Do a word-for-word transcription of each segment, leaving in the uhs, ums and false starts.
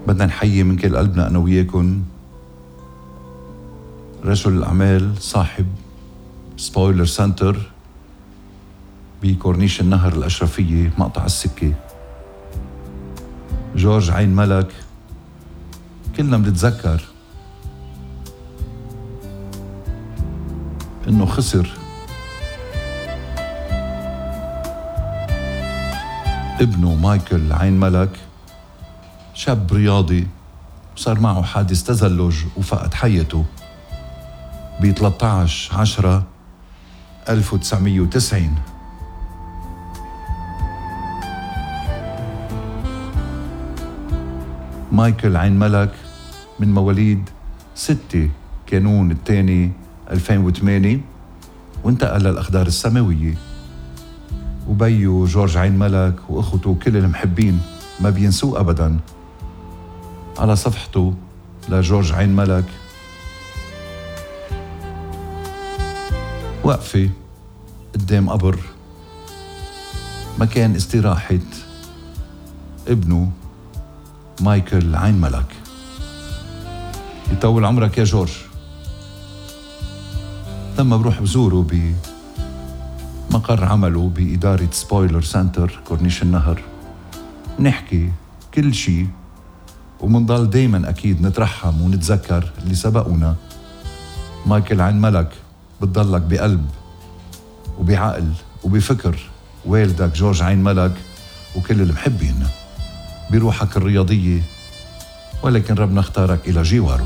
بدنا نحيي من كل قلبنا أنا وياكن رجل الأعمال صاحب سبويلر سنتر بكورنيش النهر الأشرفية مقطع السكة، جورج عين ملك. كلنا بنتذكر إنه خسر ابنه مايكل عين ملك، شاب رياضي صار معه حادث تزلج وفقد حياته ب ثلاثة عشر عشرة ألف وتسعمية وتسعين. مايكل عين ملك من مواليد ستة كانون الثاني ألفين وثمانية، وانتقل للأخضار السماوية. وبيو جورج عين ملك وأخوته كل المحبين ما بينسوه أبداً. على صفحته لجورج عين ملك وقفة قدام قبر مكان استراحة ابنه مايكل عين ملك. يطول عمرك يا جورج. لما بروح بزوره بمقر عمله بإدارة سبويلر سنتر كورنيش النهر نحكي كل شي، ومنضل دايما أكيد نترحم ونتذكر اللي سبقونا. مايكل عين ملك بتضلك بقلب وبعقل وبفكر والدك جورج عين ملك وكل المحبين بروحك الرياضية، ولكن ربنا اختارك إلى جواره.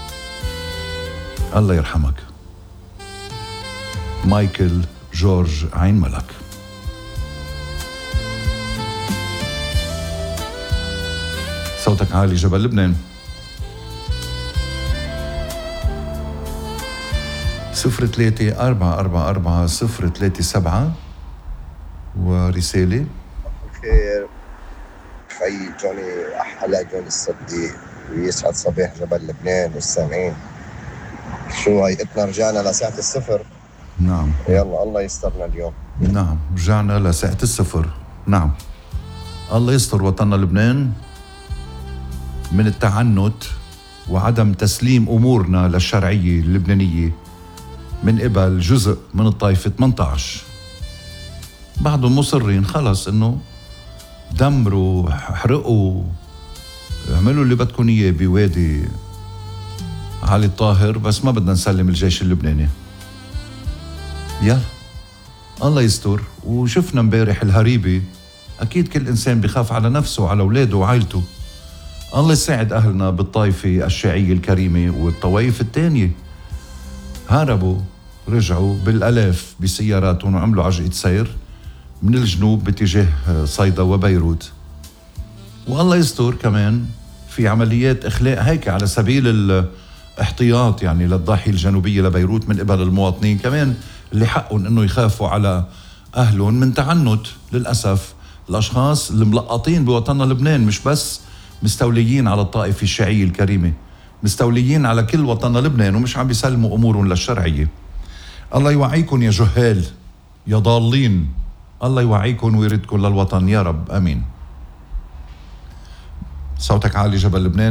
الله يرحمك مايكل جورج عين ملك. صوتك عالي جبل لبنان. صفر ثلاثة أربعة أربعة أربعة صفر ثلاثة سبعة ورسالة. خير خي جوني، أحلى جوني الصديق، ويسعد صباح جبل لبنان والسامعين. شو هيئتنا رجعنا لساعة الصفر. نعم يلا الله يسترنا اليوم. نعم رجعنا لساعة الصفر. نعم الله يستر وطننا لبنان من التعنت وعدم تسليم أمورنا للشرعية اللبنانية من قبل جزء من الطائفة ثمانية عشر. بعضهم مصرين خلص إنه دمروا حرقوا اعملوا اللي بدكم إياه بوادي علي الطاهر، بس ما بدنا نسلم الجيش اللبناني. يلا الله يستر. وشفنا امبارح الهريبة. أكيد كل إنسان بيخاف على نفسه وعلى أولاده وعائلته. الله يساعد أهلنا بالطائفة الشيعية الكريمة والطوائف الثانية. هربوا رجعوا بالألاف بسياراتهم وعملوا عجقة سير من الجنوب باتجاه صيدا وبيروت. والله يستر كمان في عمليات إخلاء هيك على سبيل الاحتياط يعني للضاحية الجنوبية لبيروت من قبل المواطنين كمان اللي حقهم إنه يخافوا على أهلهم من تعنت للأسف الأشخاص الملقطين بوطننا لبنان، مش بس مستوليين على الطائفة الشيعية الكريمة، مستوليين على كل وطننا لبنان ومش عم بيسلموا أمورهم للشرعية. الله يوعيكم يا جهال يا ضالين، الله يوعيكم ويردكم للوطن يا رب، آمين. صوتك عالي جبل لبنان.